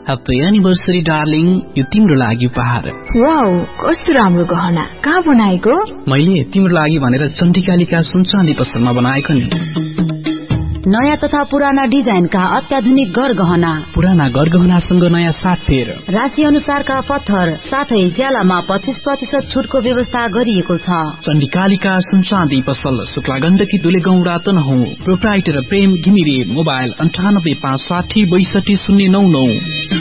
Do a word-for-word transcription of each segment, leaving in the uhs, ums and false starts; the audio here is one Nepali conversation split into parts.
ह्याप्पी एनिभर्सरी डार्लिङ, यो तिम्रो लागि उपहार। वाउ, कस्तो राम्रो गहना, कहाँ बनाएको? मैले तिम्रो लागि भनेर चण्डिकालिका सुन चाँदी पसलमा बनाएको नि। नयाँ तथा पुराना डिजाइनका अत्याधुनिक गरगहना, पुराना गरगहनासँग नयाँ साटफेर, राशि अनुसारका पत्थर साथै ज्यालामा पच्चीस प्रतिशत छुटको व्यवस्था गरिएको छ। चण्डिकालिका सुन चाँदी पसल, शुक्ला गण्डकी दुलेगाउँ रातनहुँ। प्रोप्राइटर प्रेम घिमिरे। मोबाइल अन्ठानब्बे पाँच साठी बैसठी शून्य नौ नौ।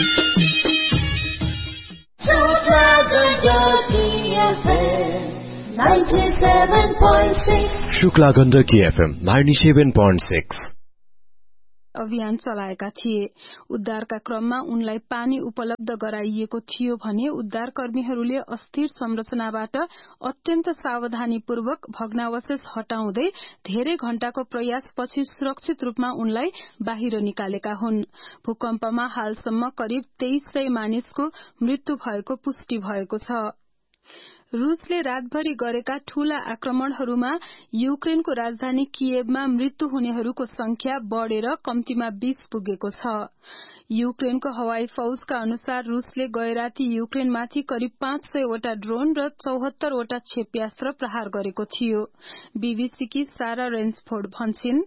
Shukla Gandaki FM ninety-seven point six अभियान चलाएका थिए। उद्धारका क्रममा उनलाई पानी उपलब्ध गराइएको थियो भने उद्धारकर्मीहरूले अस्थिर संरचनाबाट अत्यन्त सावधानीपूर्वक भग्नावशेष हटाउँदै धेरै घण्टाको प्रयासपछि सुरक्षित रूपमा उनलाई बाहिर निकालेका हुन्। भूकम्पमा हालसम्म करिब तेइस सय मानिसको मृत्यु भएको पुष्टि भएको छ। रूसले रातभरि गरेका ठूला आक्रमणहरूमा युक्रेनको राजधानी कियेभमा मृत्यु हुनेहरूको संख्या बढ़ेर कम्तीमा बीस पुगेको छ। युक्रेनको हवाई फौजका अनुसार रूसले गएराती युक्रेनमाथि करिब पाँच सय वटा ड्रोन र चौहत्तर वटा क्षेप्यास्त्र प्रहार गरेको थियो। बीबीसीकी सारा रेन्सफोर्ड भन्छिन्,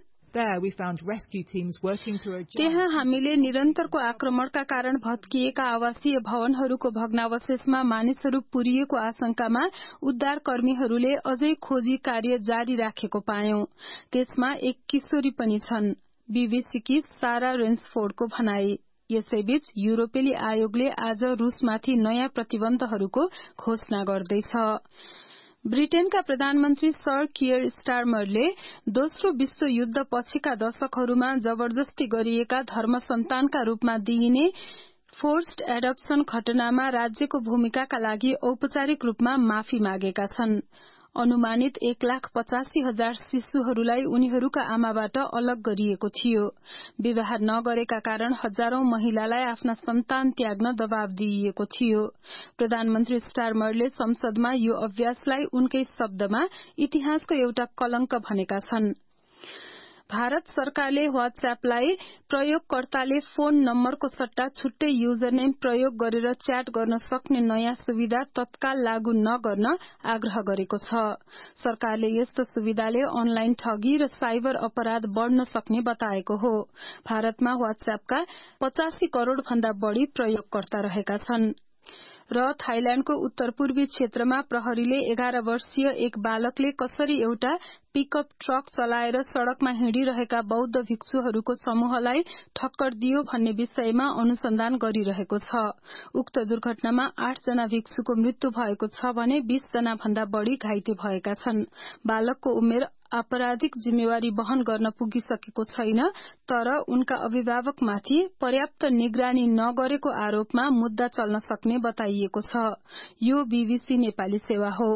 त्यहाँ हामीले निरन्तरको आक्रमणका कारण भत्किएका आवासीय भवनहरूको भग्नावशेषमा मानिसहरू पुरिएको आशंकामा उद्धारकर्मीहरूले अझै खोजी कार्य जारी राखेको पायौं। त्यसमा एक किशोरी पनि छन्। बीबीसीकी सारा रेन्सफोर्डको भनाई। यसैबीच युरोपेली आयोगले आज रूसमाथि नयाँ प्रतिबन्धहरूको घोषणा गर्दैछ। ब्रिटेनका प्रधानमन्त्री सर कियर स्टारमरले दोस्रो विश्व युद्ध पछिका दशकहरूमा जबरजस्ती गरिएका धर्म सन्तानका रूपमा दिइने फोर्स्ड एडप्सन घटनामा राज्यको भूमिकाका लागि औपचारिक रूपमा माफी मागेका छन्। अनुमानित एक लाख पचासी हजार शिशुहरूलाई उनीहरूका आमाबाट अलग गरिएको थियो। विवाह नगरेका कारण हजारौं महिलालाई आफ्ना सन्तान त्याग्न दबाव दिइएको थियो। प्रधानमन्त्री स्टारमरले संसदमा यो अभ्यासलाई उनकै शब्दमा इतिहासको एउटा कलंक भनेका छन्। भारत सरकारले व्हाट्सएपलाई प्रयोगकर्ताले फोन नम्बरको सट्टा छुट्टै युजरनेम प्रयोग गरेर च्याट गर्न सक्ने नयाँ सुविधा तत्काल लागू नगर्न आग्रह गरेको छ। सरकारले यस्तो सुविधाले अनलाइन ठगी र साइबर अपराध बढ़न सक्ने बताएको हो। भारतमा व्हाट्सएपका पचासी करोड़ भन्दा बढ़ी प्रयोगकर्ता रहेका छन्। र थाइल्याण्डको उत्तर पूर्वी क्षेत्रमा प्रहरीले एघार वर्षीय एक बालकले कसरी एउटा पिकअप ट्रक चलाएर सड़कमा हिँडिरहेका बौद्ध भिक्षुहरूको समूहलाई ठक्कर दियो भन्ने विषयमा अनुसन्धान गरिरहेको छ। उक्त दुर्घटनामा आठ जना भिक्षुको मृत्यु भएको छ भने बीस जना भन्दा बढ़ी घाइते भएका छन्। बालकको उमेर आपराधिक जिम्मेवारी वहन गर्न पुगिसकेको छैन, तर उनका अभिभावकमाथि पर्याप्त निगरानी नगरेको आरोपमा मुद्दा चल्न सक्ने बताइएको छ। यो बीबीसी नेपाली सेवा हो।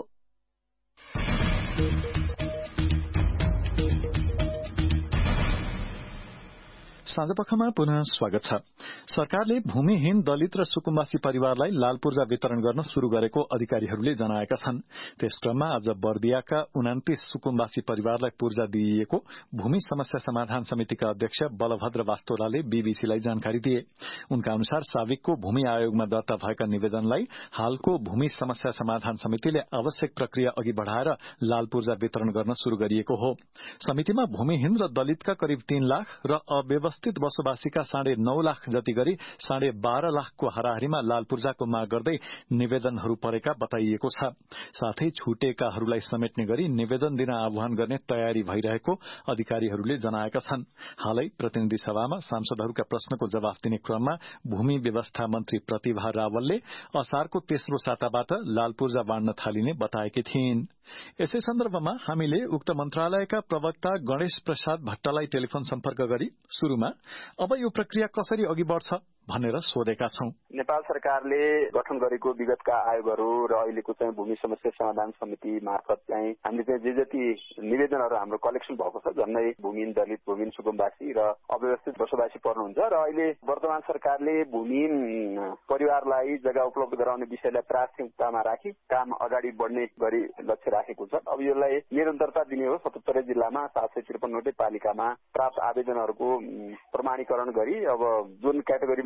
साँझपखमा पुनः स्वागत छ। सरकारले भूमिहीन दलित र सुकुम्बासी परिवारलाई लाल पूर्जा वितरण गर्न शुरू गरेको अधिकारीहरूले जनाएका छन्। त्यस क्रममा आज बर्दियाका उनान्तीस सुकुम्बासी परिवारलाई पूर्जा दिइएको भूमि समस्या समाधान समितिका अध्यक्ष बलभद्र वास्तोलाले बीबीसीलाई जानकारी दिए। उनका अनुसार साविकको भूमि आयोगमा दर्ता भएका निवेदनलाई हालको भूमि समस्या समाधान समितिले आवश्यक प्रक्रिया अघि बढ़ाएर लाल पूर्जा वितरण गर्न शुरू गरिएको हो। समितिमा भूमिहीन र दलितका करिब तीन लाख र अव्यवस्थित बसोबासीका साढे नौ लाख जति गरी साढे बाह्र लाखको हाराहारीमा लाल पूर्जाको माग गर्दै निवेदनहरू परेका बताइएको छ। साथै छुटेकाहरूलाई समेट्ने गरी निवेदन दिन आह्वान गर्ने तयारी भइरहेको अधिकारीहरूले जनाएका छन्। हालै प्रतिनिधि सभामा सांसदहरूका प्रश्नको जवाफ दिने क्रममा भूमि व्यवस्था मन्त्री प्रतिभा रावलले असारको तेस्रो साताबाट लाल पूर्जा बाँड्न थालिने बताएकी थिइन्। यसै सन्दर्भमा हामीले उक्त मन्त्रालयका प्रवक्ता गणेश प्रसाद भट्टलाई टेलिफोन सम्पर्क गरी शुरूमा अब यो प्रक्रिया कसरी अघि बढ्छ भनेर सोधेका छौं। नेपाल सरकारले गठन गरेको विगतका आयोगहरू र अहिलेको चाहिँ भूमि समस्या समाधान समिति मार्फत चाहिँ हामीले चाहिँ जे जति निवेदनहरू हाम्रो कलेक्सन भएको छ, झन्डै भूमिहीन दलित, भूमिहीन सुकुम्बासी र अव्यवस्थित बसोबासी पर्नुहुन्छ र अहिले वर्तमान सरकारले भूमिहीन परिवारलाई जग्गा उपलब्ध गराउने विषयलाई प्राथमिकतामा राखी काम अगाडि बढ्ने गरी लक्ष्य राखेको छ। अब यसलाई निरन्तरता दिने हो। सतहत्तरै जिल्लामा सात सय त्रिपन्नवटै पालिकामा प्राप्त आवेदनहरूको प्रमाणीकरण गरी अब जुन क्याटेगोरीमा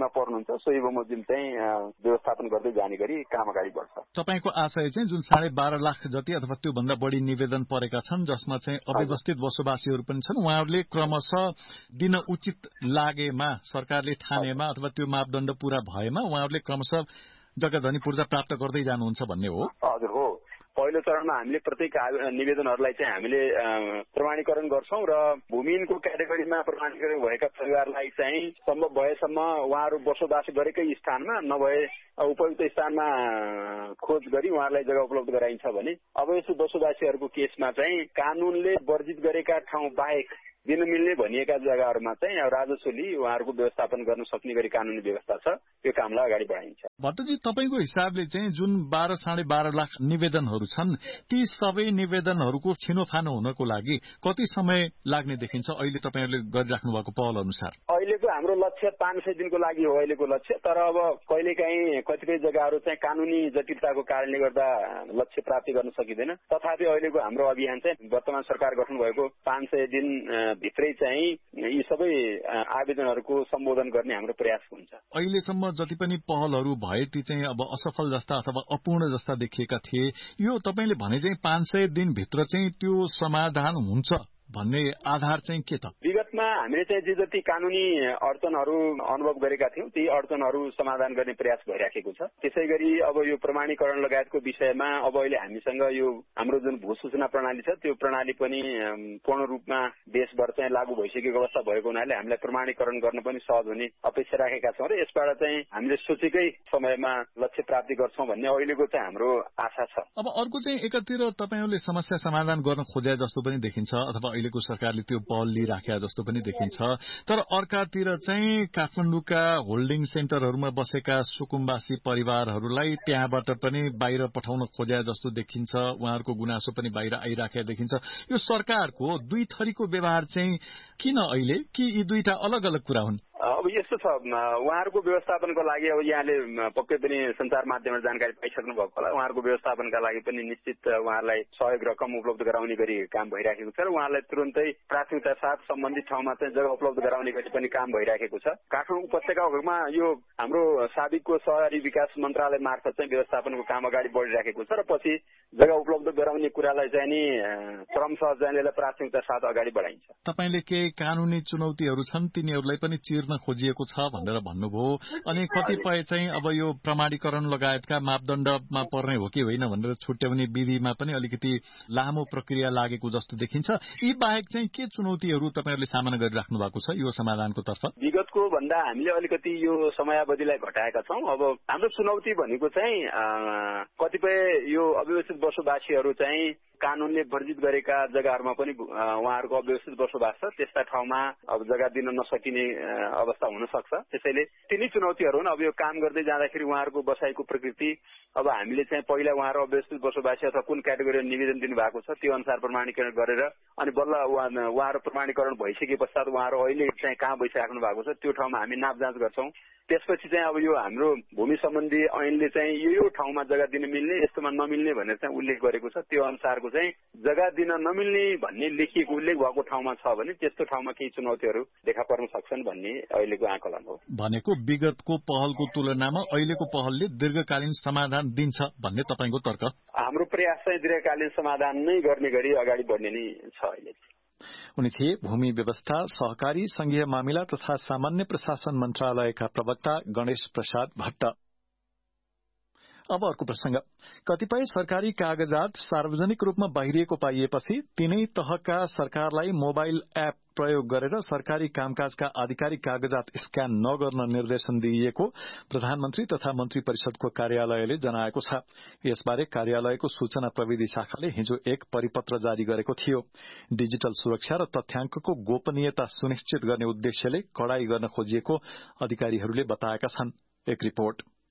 पर्नुहुन्छ सोही बमोजिम चाहिँ व्यवस्थापन गर्दै जाने गरी काम अगाडि बढ्छ। तपाईँको आशय चाहिँ जुन साढे बाह्र लाख जति अथवा त्योभन्दा बढी निवेदन परेका छन् जसमा चाहिँ अव्यवस्थित बसोबासीहरू पनि छन् उहाँहरूले क्रमशः दिन उचित लागेमा सरकारले ठानेमा अथवा त्यो मापदण्ड पूरा भएमा उहाँहरूले क्रमशः जग्गाधनी पूर्जा प्राप्त गर्दै जानुहुन्छ भन्ने हो? हजुर हो। पहिलो चरणमा हामीले प्रत्येक निवेदनहरूलाई चाहिँ हामीले प्रमाणीकरण गर्छौं र भूमिहीनको क्याटेगोरीमा प्रमाणीकरण भएका परिवारलाई चाहिँ सम्भव भएसम्म उहाँहरू बसोबास गरेकै स्थानमा नभए उपयुक्त स्थानमा खोज गरी उहाँहरूलाई जग्गा उपलब्ध गराइन्छ भने अब यस्तो बसोबासीहरूको केसमा चाहिँ कानूनले वर्जित गरेका ठाउँ बाहेक दिन मिल्ने भनिएका जग्गाहरूमा चाहिँ राजस्व लिई उहाँहरूको व्यवस्थापन गर्न सक्ने गरी कानूनी व्यवस्था छ, त्यो कामलाई अगाडि बढाइन्छ। भट्टजी, तपाईँको हिसाबले चाहिँ जुन बाह्र साढे बाह्र लाख निवेदनहरू छन् ती सबै निवेदनहरूको छिनोफानो हुनको लागि कति समय लाग्ने देखिन्छ अहिले तपाईँहरूले गरिराख्नु भएको पहल अनुसार? अहिलेको हाम्रो लक्ष्य पाँच सय दिनको लागि हो अहिलेको लक्ष्य, तर अब कहिलेकाहीँ कतिपय जग्गाहरू चाहिँ कानूनी जटिलताको कारणले गर्दा लक्ष्य प्राप्ति गर्न सकिँदैन। तथापि अहिलेको हाम्रो अभियान चाहिँ वर्तमान सरकार गठन भएको पाँच सय दिन भित्रै चाहिँ यी सबै आवेदनहरूको सम्बोधन गर्ने हाम्रो प्रयास हुन्छ। अहिलेसम्म जति पनि पहलहरू भए ती चाहिँ अब असफल जस्ता अथवा अपूर्ण जस्ता देखिएका थिए, यो तपाईँले भने चाहिँ पाँच सय दिनभित्र चाहिँ त्यो समाधान हुन्छ भन्ने आधार चाहिँ के त? विगतमा हामीले चाहिँ जे जति कानूनी अडचनहरू अनुभव गरेका थियौं ती अडचनहरू समाधान गर्ने प्रयास भइराखेको छ। त्यसै गरी अब यो प्रमाणीकरण लगायतको विषयमा अब अहिले हामीसँग यो हाम्रो जुन भू सूचना प्रणाली छ त्यो प्रणाली पनि पूर्ण रूपमा देशभर चाहिँ लागू भइसकेको अवस्था भएको हुनाले हामीलाई प्रमाणीकरण गर्न पनि सहज हुने अपेक्षा राखेका छौं र यसबाट चाहिँ हामीले सोचेकै समयमा लक्ष्य प्राप्ति गर्छौं भन्ने अहिलेको चाहिँ हाम्रो आशा छ। अब अर्को चाहिँ एकातिर तपाईँहरूले समस्या समाधान गर्न खोजे जस्तो पनि देखिन्छ अथवा अहिलेको सरकारले त्यो पहल लिइराखेका जस्तो पनि देखिन्छ, तर अर्कातिर चाहिँ काठमाडौँका होल्डिङ सेन्टरहरूमा बसेका सुकुम्बासी परिवारहरूलाई त्यहाँबाट पनि बाहिर पठाउन खोजे जस्तो देखिन्छ, उहाँहरूको गुनासो पनि बाहिर आइराखेका देखिन्छ। यो सरकारको दुई थरीको व्यवहार चाहिँ किन अहिले, कि यी दुईटा अलग अलग कुरा हुन्? अब यस्तो छ, उहाँहरूको व्यवस्थापनको लागि अब यहाँले पक्कै पनि संचार माध्यमबाट जानकारी पाइसक्नु भएको होला। उहाँहरूको व्यवस्थापनका लागि पनि निश्चित उहाँहरूलाई सहयोग रकम उपलब्ध गराउने गरी काम भइराखेको छ र उहाँलाई तुरन्तै प्राथमिकता साथ सम्बन्धित ठाउँमा चाहिँ जग्गा उपलब्ध गराउने गरी पनि काम भइराखेको छ। काठमाडौँ उपत्यकामा यो हाम्रो साबिकको शहरी विकास मन्त्रालय मार्फत चाहिँ व्यवस्थापनको काम अगाडि बढिराखेको छ र पछि जग्गा उपलब्ध गराउने कुरालाई चाहिँ नि क्रमशः चाहिँ प्राथमिकता साथ अगाडि बढाइन्छ। तपाईँले केही कानूनी चुनौतीहरू छन् तिनीहरूलाई पनि चिर्न खोजिएको छ भनेर भन्नुभयो, अनि कतिपय चाहिँ अब यो प्रमाणीकरण लगायतका मापदण्डमा पर्ने हो कि होइन भनेर छुट्याउने विधिमा पनि अलिकति लामो प्रक्रिया लागेको जस्तो देखिन्छ। यी बाहेक चाहिँ के चुनौतीहरू तपाईँहरूले सामना गरिराख्नु भएको छ यो समाधानको तर्फ? विगतको भन्दा हामीले अलिकति यो समयावधिलाई घटाएका छौं। अब हाम्रो चुनौती भनेको चाहिँ कतिपय यो अव्यवस्थित बसोबासीहरू चाहिँ कानूनले वर्जित गरेका जग्गाहरूमा पनि उहाँहरूको अव्यवस्थित बसोबास छ, त्यस्ता ठाउँमा अब जग्गा दिन नसकिने अवस्था हुन सक्छ। त्यसैले तिनै चुनौतीहरू हुन्। अब यो काम गर्दै जाँदाखेरि उहाँहरूको बसाइको प्रकृति, अब हामीले चाहिँ पहिला उहाँहरू अव्यवस्थित बसोबासी अथवा कुन क्याटेगोरीमा निवेदन दिनुभएको छ त्यो अनुसार प्रमाणीकरण गरेर अनि बल्ल उहाँहरू प्रमाणीकरण भइसके पश्चात उहाँहरू अहिले चाहिँ कहाँ बसिराख्नु भएको छ त्यो ठाउँमा हामी नाप जाँच गर्छौं। त्यसपछि चाहिँ अब यो हाम्रो भूमि सम्बन्धी ऐनले चाहिँ यो यो ठाउँमा जग्गा दिन मिल्ने यस्तोमा नमिल्ने भनेर चाहिँ उल्लेख गरेको छ। त्यो अनुसारको चाहिँ जग्गा दिन नमिल्ने भन्ने लेखिएको उल्लेख भएको ठाउँमा छ भने त्यस्तो ठाउँमा केही चुनौतीहरू देखा पर्न सक्छन् भन्ने अहिलेको आकलन हो। भनेको विगतको पहलको तुलनामा अहिलेको पहलले दीर्घकालीन समाधान दिन्छ भन्ने तपाईँको तर्क? हाम्रो प्रयास चाहिँ दीर्घकालीन समाधान नै गर्ने गरी अगाडि बढ्ने नै छ अहिले। उनी थिए भूमि व्यवस्था, सहकारी, संघीय मामिला तथा सामान्य प्रशासन मन्त्रालयका प्रवक्ता गणेश प्रसाद भट्ट। अब अर्को प्रसंग, कतिपय सरकारी कागजात सार्वजनिक रूपमा बाहिरिएको पाइएपछि तीनै तहका सरकारलाई मोबाइल एप प्रयोग गरेर सरकारी कामकाजका आधिकारिक कागजात स्क्यान नगर्न निर्देशन दिइएको प्रधानमन्त्री तथा मन्त्री परिषदको कार्यालयले जनाएको छ। यसबारे कार्यालयको सूचना प्रविधि शाखाले हिजो एक परिपत्र जारी गरेको थियो। डिजिटल सुरक्षा र तथ्याङ्कको गोपनीयता सुनिश्चित गर्ने उद्देश्यले कडाई गर्न खोजिएको अधिकारीहरूले बताएका छन्। एक रिपोर्ट।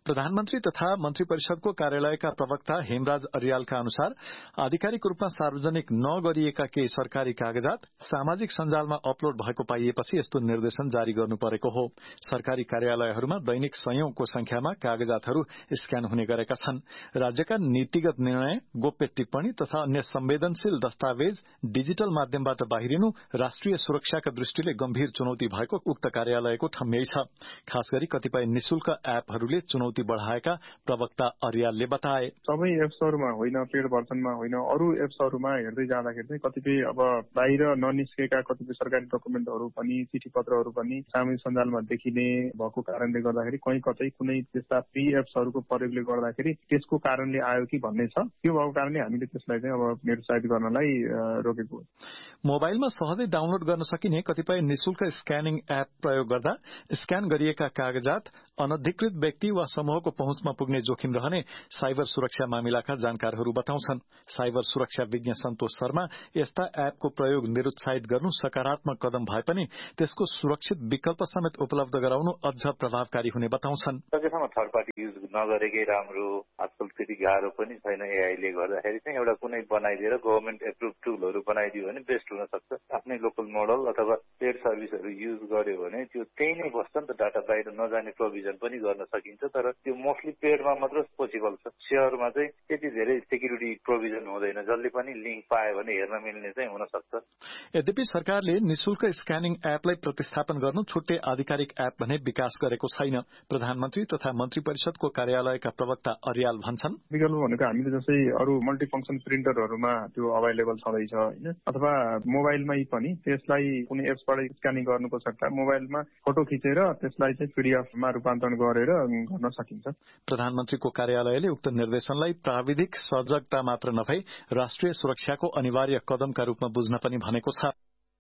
प्रधानमन्त्री तथा मन्त्री परिषदको कार्यालयका प्रवक्ता हेमराज अर्यालका अनुसार आधिकारिक रूपमा सार्वजनिक नगरिएका केही सरकारी कागजात सामाजिक सञ्जालमा अपलोड भएको पाइएपछि यस्तो निर्देशन जारी गर्नु परेको हो। सरकारी कार्यालयहरूमा दैनिक सयौंको संख्यामा कागजातहरू स्क्यान हुने गरेका छन्। राज्यका नीतिगत निर्णय, गोप्य टिप्पणी तथा अन्य संवेदनशील दस्तावेज डिजिटल माध्यमबाट बाहिरिनु राष्ट्रिय सुरक्षाका दृष्टिले गम्भीर चुनौती भएको उक्त कार्यालयको ठम्याइ छ। खास गरी कतिपय निशुल्क एपहरूले चुनौती बढ़ाएका प्रवक्ता अर्यालले बताए। सबै एप्सहरूमा होइन, पेड भर्जनमा होइन, अरू एप्सहरूमा हेर्दै जाँदाखेरि चाहिँ कतिपय अब बाहिर ननिस्केका कतिपय सरकारी डकुमेन्टहरू पनि, चिठी पत्रहरू पनि सामाजिक सञ्जालमा देखिने भएको कारणले गर्दाखेरि कहीँ कतै कुनै त्यस्ता फ्री एप्सहरूको प्रयोगले गर्दाखेरि त्यसको कारणले आयो कि भन्ने छ। त्यो भएको कारणले हामीले त्यसलाई चाहिँ अब निरुत्साहित गर्नलाई रोकेको हो। मोबाइलमा सहजै डाउनलोड गर्न सकिने कतिपय निशुल्क स्क्यानिङ एप प्रयोग गर्दा स्क्यान गरिएका कागजात अनधिकृत व्यक्ति वा समूहको पहुँचमा पुग्ने जोखिम रहने साइबर सुरक्षा मामिलाका जानकारहरू बताउँछन्। साइबर सुरक्षा विज्ञ सन्तोष शर्मा यस्ता एपको प्रयोग निरुत्साहित गर्नु सकारात्मक कदम भए पनि त्यसको सुरक्षित विकल्प समेत उपलब्ध गराउनु अझ प्रभावकारी हुने बताउँछन्। सकेसम्म थर्ड पार्टी युज नगरेकै राम्रो। आजकल त्यति गाह्रो पनि छैन एआईले गर्दाखेरि चाहिँ एउटा कुनै बनाइदिएर गभर्मेन्ट एप्रुभ टुलहरू बनाइदियो भने बेस्ट हुन सक्छ। आफ्नै लोकल मोडल अथवा पेड सर्भिसहरू युज गर्यो भने त्यो त्यही नै बस्छ नि त, डाटा बाहिर नजाने प्रोभिजन पनि गर्न सकिन्छ। तर त्यो मोस्टली पेडमा मात्र पोसिबल छ। सेयरमा चाहिँ त्यति धेरै सेक्युरिटी प्रोभिजन हुँदैन, जसले पनि लिङ्क पायो भने हेर्न मिल्ने चाहिँ हुन सक्छ। यद्यपि सरकारले निशुल्क स्क्यानिङ एपलाई प्रतिस्थापन गर्नु छुट्टै आधिकारिक एप भने विकास गरेको छैन। प्रधानमन्त्री तथा मन्त्री परिषदको कार्यालयका प्रवक्ता अर्याल भन्छन्, विकल्प भनेको हामीले जस्तै अरू मल्टिफङ्क्सन प्रिन्टरहरूमा त्यो अभाइलेबल छँदैछ होइन, अथवा मोबाइलमै पनि त्यसलाई कुनै एप्सबाट स्क्यानिङ गर्नुको सट्टा मोबाइलमा फोटो खिचेर त्यसलाई चाहिँ पीडीएफमा रूपान्तरण गरेर गर्न सकिन्छ। प्रधानमन्त्रीको कार्यालयले उक्त निर्देशनलाई प्राविधिक सजगता मात्र नभई राष्ट्रिय सुरक्षाको अनिवार्य कदमका रूपमा बुझ्न पनि भनेको छ।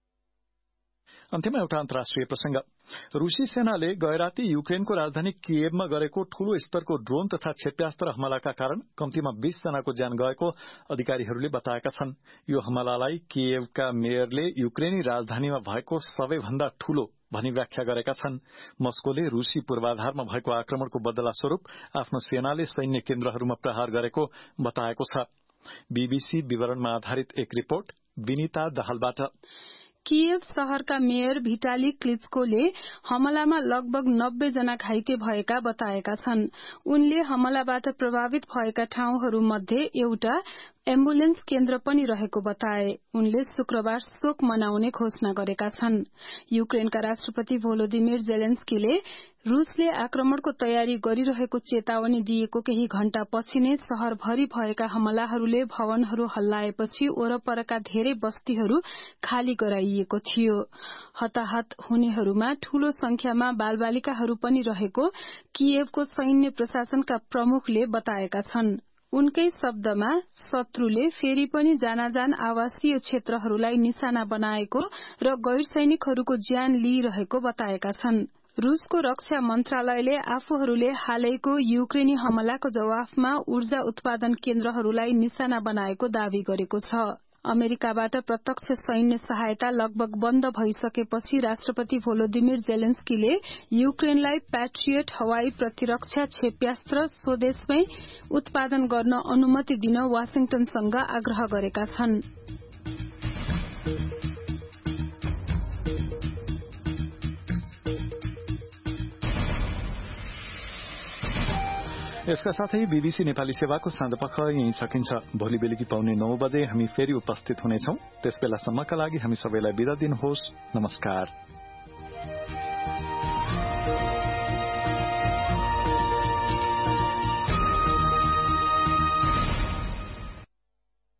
अन्त्यमा एउटा अन्तर्राष्ट्रिय प्रसंग। रूसी सेनाले गएराती युक्रेनको राजधानी किएभमा गरेको ठूलो स्तरको ड्रोन तथा क्षेप्यास्त्र हमलाका कारण कम्तीमा बीस जनाको ज्यान गएको अधिकारीहरूले बताएका छन्। यो हमलालाई किएभका मेयरले युक्रेनी राजधानीमा भएको सबैभन्दा ठूलो भनी व्याख्या गरेका छन्। मस्कोले रूसी पूर्वाधारमा भएको आक्रमणको बदला स्वरूप आफ्नो सेनाले सैन्य केन्द्रहरूमा प्रहार गरेको बताएको छ। बीबीसी विवरणमा आधारित एक रिपोर्ट विनिता दाहालबाट। किएभ शहरका मेयर भिटाली क्लिचकोले हमलामा लगभग नब्बे जना घाइते भएका बताएका छन्। उनले हमलाबाट प्रभावित भएका ठाउँहरू मध्ये एउटा एम्बुलेन्स केन्द्र पनि रहेको बताए। उनले शुक्रबार शोक मनाउने घोषणा गरेका छन्। युक्रेनका राष्ट्रपति भोलोदिमिर जेलेन्स्कीले रूसले आक्रमणको तयारी गरिरहेको चेतावनी दिएको केही घण्टा पछि नै शहरभरि भएका हमलाहरूले भवनहरू हल्लाएपछि वरपरका धेरै बस्तीहरू खाली गराइएको थियो। हताहत हुनेहरूमा ठूलो संख्यामा बालबालिकाहरू पनि रहेको किएभको सैन्य प्रशासनका प्रमुखले बताएका छन्। उनकै शब्दमा शत्रुले फेरि पनि जानाजान आवासीय क्षेत्रहरूलाई निशाना बनाएको र गैर सैनिकहरूको ज्यान लिइरहेको बताएका छन्। रूसको रक्षा मन्त्रालयले आफूहरूले हालैको युक्रेनी हमलाको जवाफमा ऊर्जा उत्पादन केन्द्रहरूलाई निशाना बनाएको दावी गरेको छ। अमेरिकाबाट प्रत्यक्ष सैन्य सहायता लगभग बन्द भइसकेपछि राष्ट्रपति भोलोदिमिर जेलेन्स्कीले युक्रेनलाई प्याट्रियट हवाई प्रतिरक्षा क्षेप्यास्त्र स्वदेशमै उत्पादन गर्न अनुमति दिन वाशिंटनसँग आग्रह गरेका छन्। यसका साथै बीबीसी नेपाली सेवाको साँझपख यही सकिन्छ। भोलि बेलुकी पाउने नौ बजे हामी फेरि उपस्थित हुनेछौं। त्यसबेलासम्मका लागि हामी सबैलाई बिदा दिनुहोस्। नमस्कार।